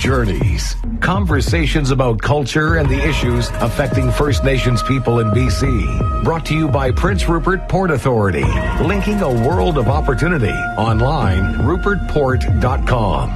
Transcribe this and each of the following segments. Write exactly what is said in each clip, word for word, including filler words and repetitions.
Journeys. Conversations about culture and the issues affecting First Nations people in B C. Brought to you by Prince Rupert Port Authority. Linking a world of opportunity. Online, rupert port dot com.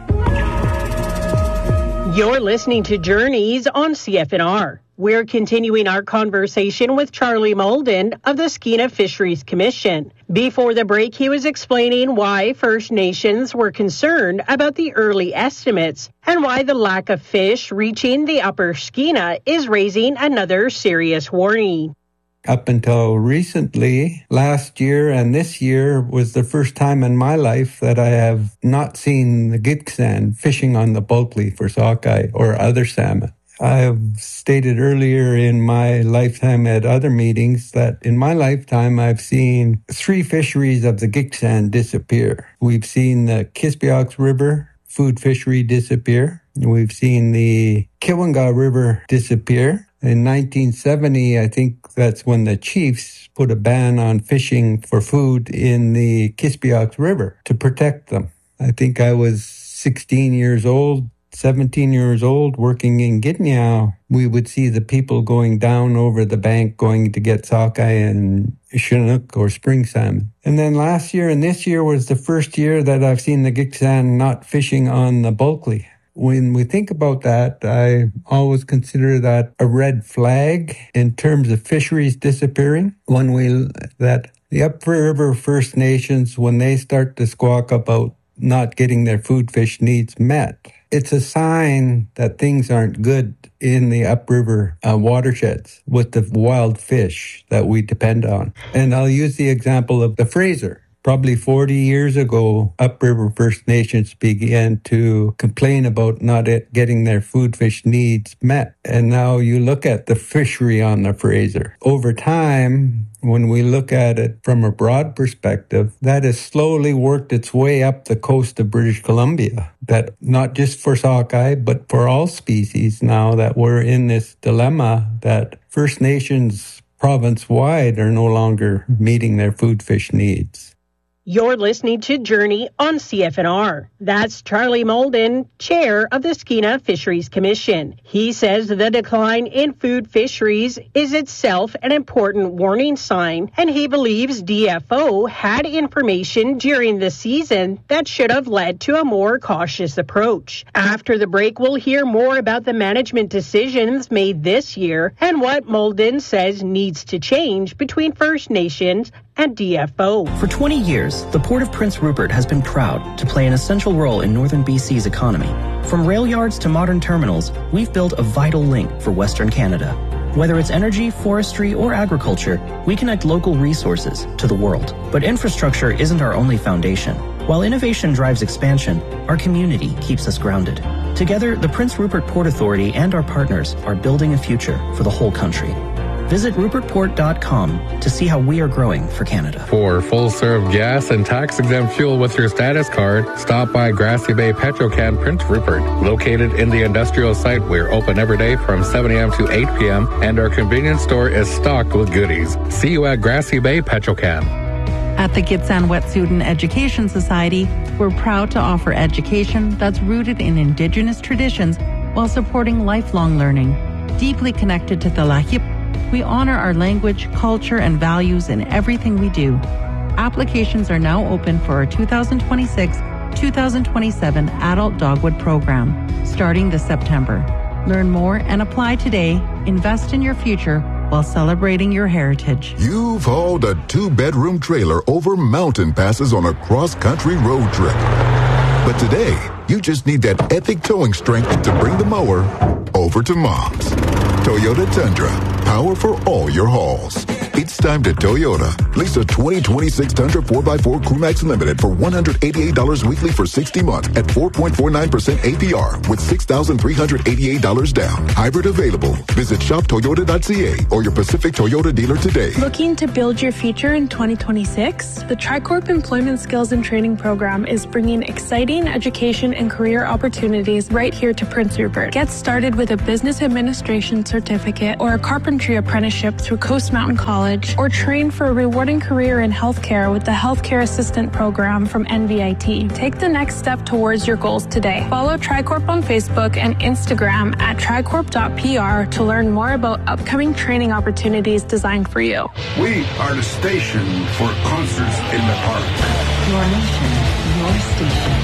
You're listening to Journeys on C F N R. We're continuing our conversation with Charlie Malden of the Skeena Fisheries Commission. Before the break, he was explaining why First Nations were concerned about the early estimates and why the lack of fish reaching the upper Skeena is raising another serious warning. Up until recently, last year and this year was the first time in my life that I have not seen the Gitxsan fishing on the Bulkley for sockeye or other salmon. I have stated earlier in my lifetime at other meetings that in my lifetime I've seen three fisheries of the Gitxsan disappear. We've seen the Kispiox River food fishery disappear. We've seen the Kiwanga River disappear. In nineteen seventy, I think that's when the chiefs put a ban on fishing for food in the Kispiox River to protect them. I think I was sixteen years old, seventeen years old, working in Gitnao. We would see the people going down over the bank, going to get sockeye and Chinook or spring salmon. And then last year and this year was the first year that I've seen the Gitxsan not fishing on the Bulkley. When we think about that, I always consider that a red flag in terms of fisheries disappearing. When we, that the upriver First Nations, when they start to squawk about not getting their food fish needs met, it's a sign that things aren't good in the upriver uh, watersheds with the wild fish that we depend on. And I'll use the example of the Fraser. Probably forty years ago, upriver First Nations began to complain about not getting their food fish needs met. And now you look at the fishery on the Fraser. Over time, when we look at it from a broad perspective, that has slowly worked its way up the coast of British Columbia. That not just for sockeye, but for all species now that we're in this dilemma that First Nations province-wide are no longer meeting their food fish needs. You're listening to Journey on C F N R. That's Charlie Malden, chair of the Skeena Fisheries Commission. He says the decline in food fisheries is itself an important warning sign, and he believes D F O had information during the season that should have led to a more cautious approach. After the break, we'll hear more about the management decisions made this year and what Malden says needs to change between First Nations and D F O. For twenty years, the Port of Prince Rupert has been proud to play an essential role in northern B C's economy. From rail yards to modern terminals, we've built a vital link for Western Canada. Whether it's energy, forestry, or agriculture, we connect local resources to the world. But infrastructure isn't our only foundation. While innovation drives expansion, our community keeps us grounded. Together, the Prince Rupert Port Authority and our partners are building a future for the whole country. Visit rupert port dot com to see how we are growing for Canada. For full-serve gas and tax-exempt fuel with your status card, stop by Grassy Bay Petrocan Prince Rupert. Located in the industrial site, we're open every day from seven a.m. to eight p.m., and our convenience store is stocked with goodies. See you at Grassy Bay Petrocan. At the Gitxsan Wet'suwet'en Education Society, we're proud to offer education that's rooted in Indigenous traditions while supporting lifelong learning. Deeply connected to the Lahip, we honor our language, culture, and values in everything we do. Applications are now open for our two thousand twenty-six two thousand twenty-seven Adult Dogwood Program, starting this September. Learn more and apply today. Invest in your future while celebrating your heritage. You've hauled a two-bedroom trailer over mountain passes on a cross-country road trip. But today, you just need that epic towing strength to bring the mower over to Mom's. Toyota Tundra, power for all your hauls. It's time to Toyota. Lease a twenty twenty-six Tundra four by four Crewmax Limited for one hundred eighty-eight dollars weekly for sixty months at four point four nine percent A P R with six thousand three hundred eighty-eight dollars down. Hybrid available. Visit shop toyota dot c a or your Pacific Toyota dealer today. Looking to build your future in twenty twenty-six? The Tricorp Employment Skills and Training Program is bringing exciting education and career opportunities right here to Prince Rupert. Get started with a business administration certificate or a carpentry apprenticeship through Coast Mountain College college, or train for a rewarding career in healthcare with the Healthcare Assistant Program from N V I T. Take the next step towards your goals today. Follow TriCorp on Facebook and Instagram at tricorp dot P R to learn more about upcoming training opportunities designed for you. We are the station for concerts in the park. Your nation, your station.